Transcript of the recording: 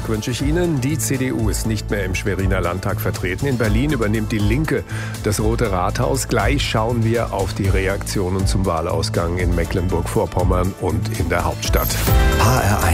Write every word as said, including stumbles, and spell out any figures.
Tag wünsche ich Ihnen. Die C D U ist nicht mehr im Schweriner Landtag vertreten. In Berlin übernimmt die Linke das Rote Rathaus. Gleich schauen wir auf die Reaktionen zum Wahlausgang in Mecklenburg-Vorpommern und in der Hauptstadt. H R eins